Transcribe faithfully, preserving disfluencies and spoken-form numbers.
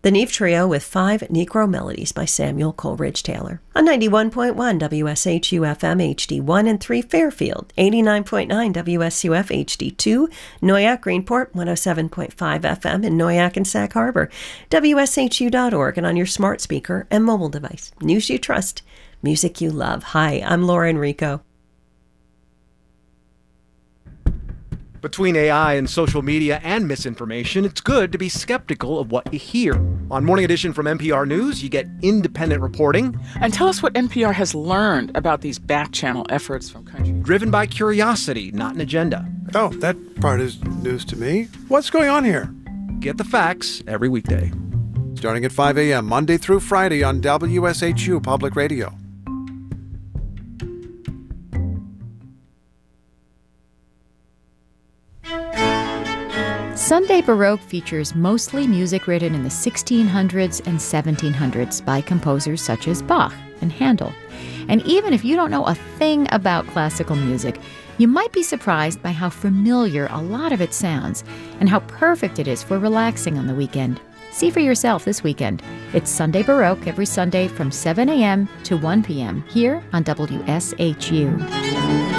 The Neve Trio with five Negro Melodies by Samuel Coleridge Taylor. On ninety-one point one W S H U F M H D one and three Fairfield, eighty-nine point nine W S U F H D two, Noyak Greenport, one oh seven point five F M in Noyak and Sag Harbor, W S H U dot org, and on your smart speaker and mobile device. News you trust, music you love. Hi, I'm Laura Enrico. Between A I and social media and misinformation, it's good to be skeptical of what you hear. On Morning Edition from N P R News, you get independent reporting. And tell us what N P R has learned about these back-channel efforts from countries. Driven by curiosity, not an agenda. Oh, that part is news to me. What's going on here? Get the facts every weekday. Starting at five a.m. Monday through Friday on W S H U Public Radio. Sunday Baroque features mostly music written in the sixteen hundreds and seventeen hundreds by composers such as Bach and Handel. And even if you don't know a thing about classical music, you might be surprised by how familiar a lot of it sounds and how perfect it is for relaxing on the weekend. See for yourself this weekend. It's Sunday Baroque every Sunday from seven a.m. to one p.m. here on W S H U.